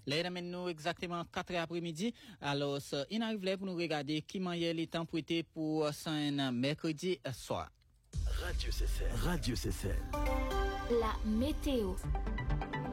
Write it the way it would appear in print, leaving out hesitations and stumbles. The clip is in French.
Là, il amène nous exactement 4 après-midi. Alors, il arrive là pour nous regarder qui maniait les temps prêtés pour un mercredi soir. Radio CCL. Radio CCL. La météo.